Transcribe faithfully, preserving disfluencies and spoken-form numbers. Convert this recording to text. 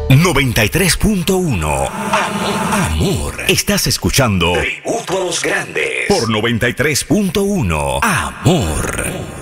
noventa y tres punto uno. Amor. Amor. Estás escuchando Tributo a los Grandes por noventa y tres punto uno. Amor.